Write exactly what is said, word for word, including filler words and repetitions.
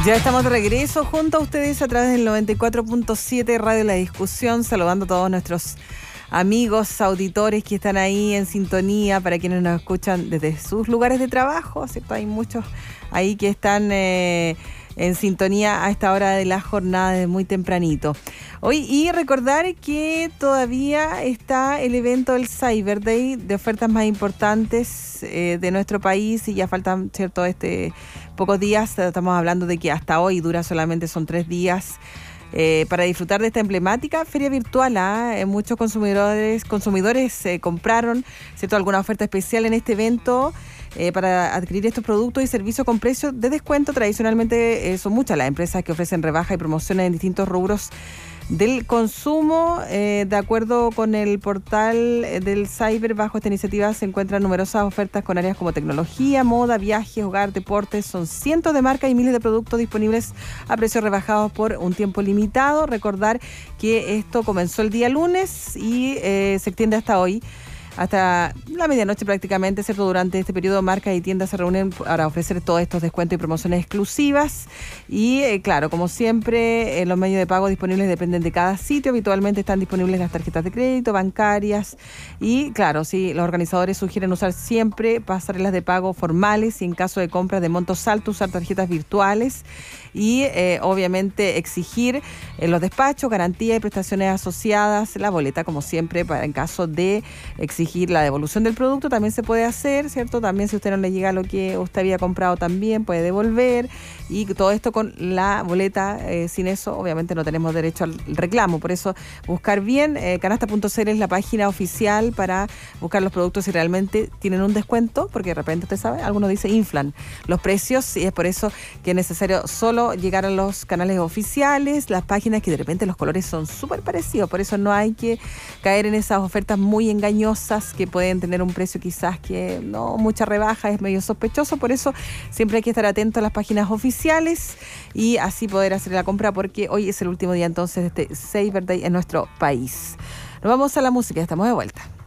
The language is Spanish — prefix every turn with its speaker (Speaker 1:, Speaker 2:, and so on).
Speaker 1: Ya estamos de regreso junto a ustedes a través del noventa y cuatro punto siete Radio La Discusión, saludando a todos nuestros amigos, auditores que están ahí en sintonía, para quienes nos escuchan desde sus lugares de trabajo, ¿cierto? Hay muchos ahí que están eh, en sintonía a esta hora de la jornada desde muy tempranito. Hoy, y recordar que todavía está el evento del Cyber Day, de ofertas más importantes eh, de nuestro país, y ya faltan, ¿cierto?, este pocos días. Estamos hablando de que hasta hoy dura solamente, son tres días. Eh, para disfrutar de esta emblemática feria virtual, ¿eh? muchos consumidores consumidores eh, compraron, ¿cierto?, alguna oferta especial en este evento eh, para adquirir estos productos y servicios con precios de descuento. Tradicionalmente eh, son muchas las empresas que ofrecen rebajas y promociones en distintos rubros del consumo. Eh, de acuerdo con el portal del Cyber, bajo esta iniciativa se encuentran numerosas ofertas con áreas como tecnología, moda, viajes, hogar, deportes. Son cientos de marcas y miles de productos disponibles a precios rebajados por un tiempo limitado. Recordar que esto comenzó el día lunes y eh, se extiende hasta hoy, hasta la medianoche prácticamente, ¿cierto? Durante este periodo, marcas y tiendas se reúnen para ofrecer todos estos descuentos y promociones exclusivas. Y eh, claro, como siempre, eh, los medios de pago disponibles dependen de cada sitio. Habitualmente están disponibles las tarjetas de crédito, bancarias. Y claro, sí, los organizadores sugieren usar siempre pasarelas de pago formales y, en caso de compras de montos altos, usar tarjetas virtuales. Y eh, obviamente exigir en los despachos garantía y prestaciones asociadas, la boleta, como siempre, para en caso de exigir la devolución del producto también se puede hacer, ¿cierto? También, si usted no le llega lo que usted había comprado, también puede devolver, y todo esto con la boleta. Eh, sin eso obviamente no tenemos derecho al reclamo. Por eso buscar bien, eh, canasta punto c l es la página oficial para buscar los productos si realmente tienen un descuento, porque de repente, usted sabe, algunos dicen inflan los precios, y es por eso que es necesario solo llegar a los canales oficiales, las páginas que de repente los colores son súper parecidos. Por eso no hay que caer en esas ofertas muy engañosas que pueden tener un precio quizás que no, mucha rebaja, es medio sospechoso. Por eso siempre hay que estar atento a las páginas oficiales y así poder hacer la compra, porque hoy es el último día entonces de este Cyber Day en nuestro país. Nos vamos a la música, estamos de vuelta.